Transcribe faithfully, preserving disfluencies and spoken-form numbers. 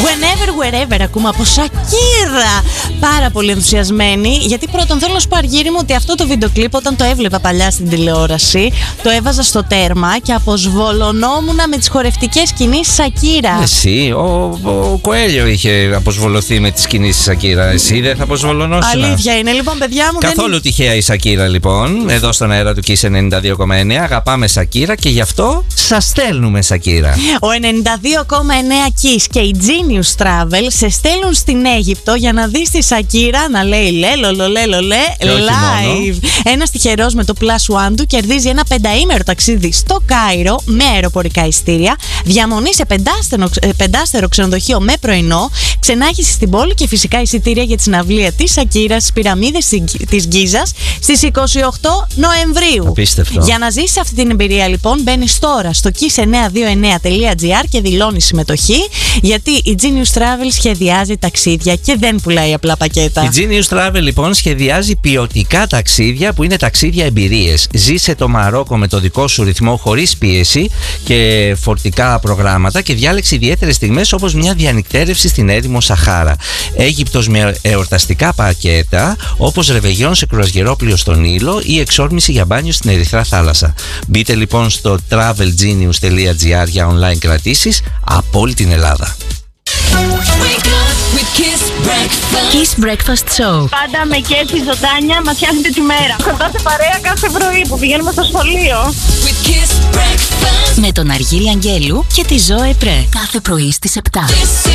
Whenever, wherever ακούμε από Σακύρα. Πάρα πολύ ενθουσιασμένη. Γιατί πρώτον θέλω να σου πω, Αργύρι μου, ότι αυτό το βίντεο κλιπ όταν το έβλεπα παλιά στην τηλεόραση, το έβαζα στο τέρμα και αποσβολωνόμουν με τις χορευτικές κινήσεις Σακύρα. Εσύ, ο, ο Κοέλιο είχε αποσβολωθεί με τις κινήσεις Σακύρα. Εσύ δεν θα αποσβολωνόσουν? Αλήθεια είναι. Λοιπόν, παιδιά μου. Καθόλου δεν... τυχαία η Σακύρα, λοιπόν. Εδώ στον αέρα του Kiss ενενήντα δύο κόμμα εννέα. Αγαπάμε Σακύρα και γι' αυτό σας στέλνουμε Σακύρα. Ο ενενήντα δύο κόμμα εννέα Kiss και η Genius Travel σε στέλνουν στην Αίγυπτο για να δεις τη Σακύρα να λέει λε, λο, λε, λο, λε, live. Ένας τυχερός με το Plus One του κερδίζει ένα πενταήμερο ταξίδι στο Κάιρο με αεροπορικά ειστήρια, διαμονή σε πεντάστερο, πεντάστερο ξενοδοχείο με πρωινό, ξενάγηση στην πόλη και φυσικά εισιτήρια για τη συναυλία της Σακύρα στις πυραμίδες της Γκίζας στις είκοσι οκτώ Νοεμβρίου. Απίστευτο. Για να ζήσεις αυτή την εμπειρία, λοιπόν, μπαίνεις τώρα στο kiss εννιακόσια είκοσι εννέα τελεία gr και δηλώνεις συμμετοχή, γιατί η Genius Travel σχεδιάζει ταξίδια και δεν πουλάει απλά πακέτα. Η Genius Travel, λοιπόν, σχεδιάζει ποιοτικά ταξίδια που είναι ταξίδια εμπειρίες. Ζήσε το Μαρόκο με το δικό σου ρυθμό, χωρίς πίεση και φορτικά προγράμματα, και διάλεξε ιδιαίτερες στιγμές όπως μια διανυκτέρευση στην έρημο Σαχάρα. Αίγυπτος με εορταστικά πακέτα όπως ρεβεγιόν σε κρουαζιερόπλοιο στον Νείλο ή εξόρμηση για μπάνιο στην Ερυθρά Θάλασσα. Μπείτε λοιπόν στο travel genius τελεία gr για online κρατήσεις από όλη την Ελλάδα. Kiss Breakfast Show. Πάντα με κέφι ζωντάνια μας φτιάχνετε τη μέρα. Κοντάτε παρέα κάθε πρωί που πηγαίνουμε στο σχολείο. Με τον Αργύρι Αγγέλου και τη Ζώε Πρέ. Κάθε πρωί στις επτά.